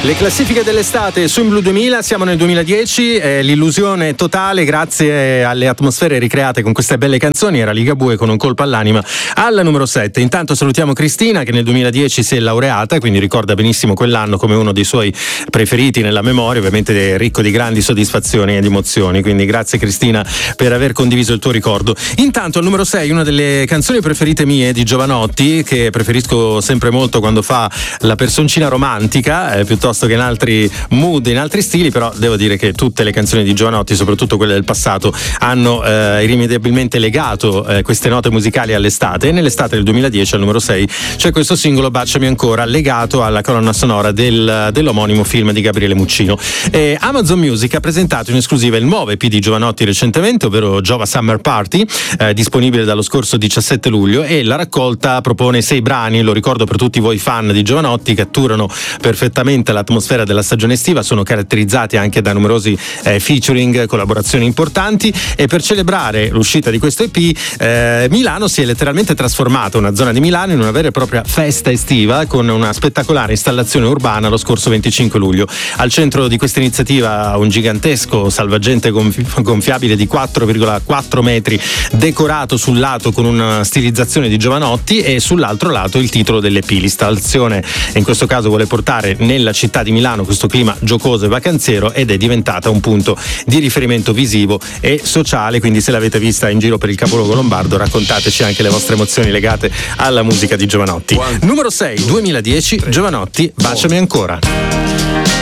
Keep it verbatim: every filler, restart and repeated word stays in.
Le classifiche dell'estate su In Blu duemila, siamo nel duemiladieci, eh, l'illusione totale grazie alle atmosfere ricreate con queste belle canzoni era Ligabue con Un colpo all'anima al numero sette. Intanto salutiamo Cristina che nel duemiladieci si è laureata, quindi ricorda benissimo quell'anno come uno dei suoi preferiti nella memoria, ovviamente ricco di grandi soddisfazioni ed emozioni, quindi grazie Cristina per aver condiviso il tuo ricordo. Intanto al numero sei una delle canzoni preferite mie di Jovanotti, che preferisco sempre molto quando fa la personcina romantica, eh, piuttosto che in altri mood, in altri stili, però devo dire che tutte le canzoni di Jovanotti, soprattutto quelle del passato, hanno eh, irrimediabilmente legato eh, queste note musicali all'estate, e nell'estate del duemiladieci al numero sei c'è questo singolo Baciami ancora, legato alla colonna sonora del, dell'omonimo film di Gabriele Muccino. E Amazon Music ha presentato in esclusiva il nuovo E P di Jovanotti recentemente, ovvero Jova Summer Party, eh, disponibile dallo scorso diciassette luglio, e la raccolta propone sei brani, lo ricordo per tutti voi fan di Jovanotti, catturano perfettamente l'atmosfera della stagione estiva, sono caratterizzati anche da numerosi eh, featuring, collaborazioni importanti, e per celebrare l'uscita di questo E P eh, Milano si è letteralmente trasformata, una zona di Milano, in una vera e propria festa estiva con una spettacolare installazione urbana lo scorso venticinque luglio. Al centro di questa iniziativa un gigantesco salvagente gonf- gonfiabile di quattro virgola quattro metri, decorato sul lato con una stilizzazione di Jovanotti e sull'altro lato il titolo dell'E P. L'installazione in questo caso vuole portare nella città di Milano questo clima giocoso e vacanziero, ed è diventata un punto di riferimento visivo e sociale, quindi se l'avete vista in giro per il capoluogo lombardo raccontateci anche le vostre emozioni legate alla musica di Jovanotti. Numero sei duemiladieci, Jovanotti, Baciami ancora.